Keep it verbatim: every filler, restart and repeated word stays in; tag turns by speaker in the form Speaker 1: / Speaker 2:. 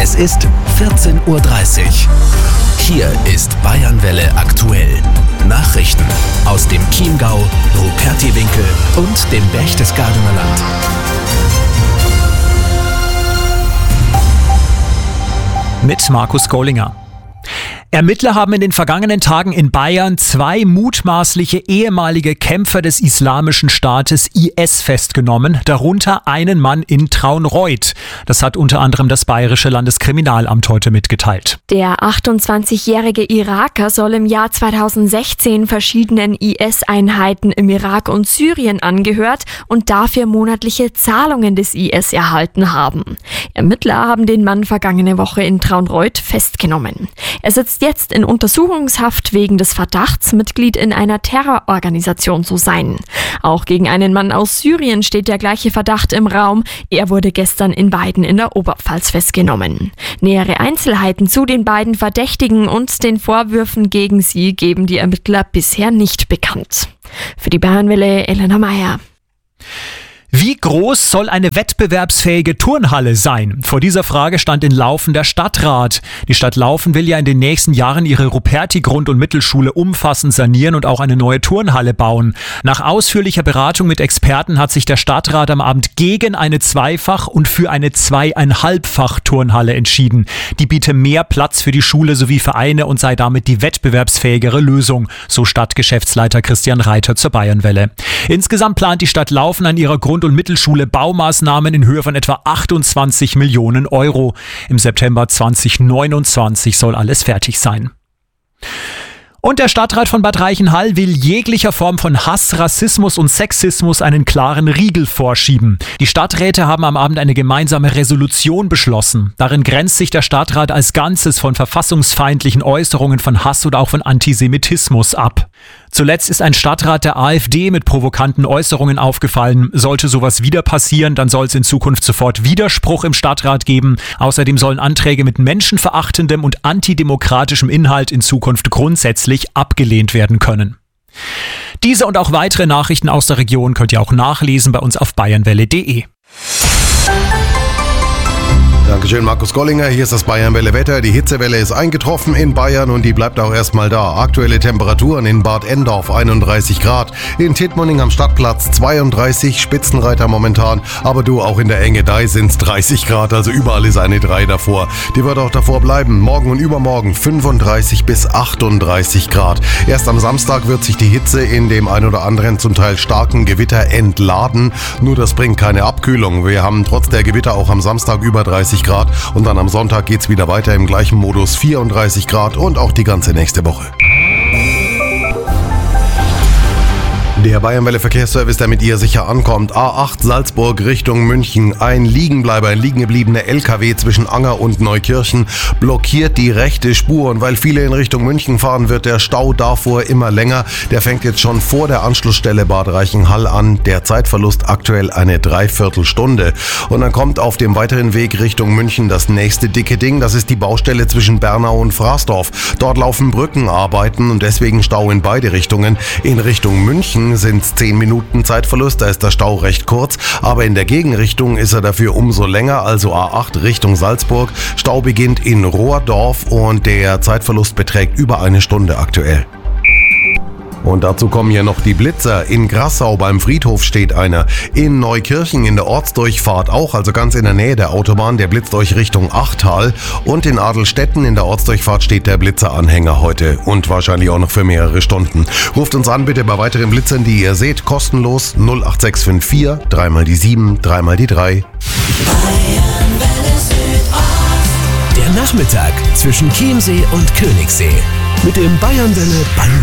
Speaker 1: Es ist vierzehn Uhr dreißig. Hier ist Bayernwelle aktuell. Nachrichten aus dem Chiemgau, Rupertiwinkel und dem Berchtesgadener Land.
Speaker 2: Mit Markus Gollinger. Ermittler haben in den vergangenen Tagen in Bayern zwei mutmaßliche ehemalige Kämpfer des Islamischen Staates I S festgenommen, darunter einen Mann in Traunreut. Das hat unter anderem das Bayerische Landeskriminalamt heute mitgeteilt.
Speaker 3: Der achtundzwanzigjährige Iraker soll im Jahr zweitausendsechzehn verschiedenen I S-Einheiten im Irak und Syrien angehört und dafür monatliche Zahlungen des I S erhalten haben. Ermittler haben den Mann vergangene Woche in Traunreut festgenommen. Er sitzt jetzt in Untersuchungshaft wegen des Verdachts, Mitglied in einer Terrororganisation zu sein. Auch gegen einen Mann aus Syrien steht der gleiche Verdacht im Raum. Er wurde gestern in Weiden in der Oberpfalz festgenommen. Nähere Einzelheiten zu den beiden Verdächtigen und den Vorwürfen gegen sie geben die Ermittler bisher nicht bekannt. Für die Bayernwelle Elena Meyer.
Speaker 2: Wie groß soll eine wettbewerbsfähige Turnhalle sein? Vor dieser Frage stand in Laufen der Stadtrat. Die Stadt Laufen will ja in den nächsten Jahren ihre Ruperti-Grund- und Mittelschule umfassend sanieren und auch eine neue Turnhalle bauen. Nach ausführlicher Beratung mit Experten hat sich der Stadtrat am Abend gegen eine Zweifach- und für eine Zweieinhalbfach-Turnhalle entschieden. Die biete mehr Platz für die Schule sowie Vereine und sei damit die wettbewerbsfähigere Lösung, so Stadtgeschäftsleiter Christian Reiter zur Bayernwelle. Insgesamt plant die Stadt Laufen an ihrer Grund- und Mittelschule Baumaßnahmen in Höhe von etwa achtundzwanzig Millionen Euro. Im September zweitausendneunundzwanzig soll alles fertig sein. Und der Stadtrat von Bad Reichenhall will jeglicher Form von Hass, Rassismus und Sexismus einen klaren Riegel vorschieben. Die Stadträte haben am Abend eine gemeinsame Resolution beschlossen. Darin grenzt sich der Stadtrat als Ganzes von verfassungsfeindlichen Äußerungen von Hass oder auch von Antisemitismus ab. Zuletzt ist ein Stadtrat der AfD mit provokanten Äußerungen aufgefallen. Sollte sowas wieder passieren, dann soll es in Zukunft sofort Widerspruch im Stadtrat geben. Außerdem sollen Anträge mit menschenverachtendem und antidemokratischem Inhalt in Zukunft grundsätzlich abgelehnt werden können. Diese und auch weitere Nachrichten aus der Region könnt ihr auch nachlesen bei uns auf bayernwelle punkt de.
Speaker 4: Dankeschön, Markus Gollinger. Hier ist das Bayernwelle Wetter. Die Hitzewelle ist eingetroffen in Bayern und die bleibt auch erstmal da. Aktuelle Temperaturen in Bad Endorf einunddreißig Grad, in Tittmoning am Stadtplatz zweiunddreißig, Spitzenreiter momentan, aber du, auch in der Engedei sind es dreißig Grad, also überall ist eine drei davor. Die wird auch davor bleiben. Morgen und übermorgen fünfunddreißig bis achtunddreißig Grad. Erst am Samstag wird sich die Hitze in dem ein oder anderen zum Teil starken Gewitter entladen. Nur das bringt keine Abkühlung. Wir haben trotz der Gewitter auch am Samstag über dreißig Grad und dann am Sonntag geht's wieder weiter im gleichen Modus, vierunddreißig Grad und auch die ganze nächste Woche. Der Bayernwelle Verkehrsservice, der mit ihr sicher ankommt. A acht Salzburg Richtung München. Ein Liegenbleiber, ein liegengebliebener L K W zwischen Anger und Neukirchen blockiert die rechte Spur. Und weil viele in Richtung München fahren, wird der Stau davor immer länger. Der fängt jetzt schon vor der Anschlussstelle Bad Reichenhall an. Der Zeitverlust aktuell eine Dreiviertelstunde. Und dann kommt auf dem weiteren Weg Richtung München das nächste dicke Ding. Das ist die Baustelle zwischen Bernau und Fraßdorf. Dort laufen Brückenarbeiten und deswegen Stau in beide Richtungen. In Richtung München sind es zehn Minuten Zeitverlust, da ist der Stau recht kurz, aber in der Gegenrichtung ist er dafür umso länger, also A acht Richtung Salzburg. Stau beginnt in Rohrdorf und der Zeitverlust beträgt über eine Stunde aktuell. Und dazu kommen hier noch die Blitzer. In Grassau beim Friedhof steht einer. In Neukirchen in der Ortsdurchfahrt auch, also ganz in der Nähe der Autobahn, der blitzt euch Richtung Achtal. Und in Adelstetten in der Ortsdurchfahrt steht der Blitzeranhänger heute und wahrscheinlich auch noch für mehrere Stunden. Ruft uns an bitte bei weiteren Blitzern, die ihr seht, kostenlos null acht sechs fünf vier, dreimal die sieben, dreimal die drei.
Speaker 1: Der Nachmittag zwischen Chiemsee und Königssee mit dem Bayernwelle Bank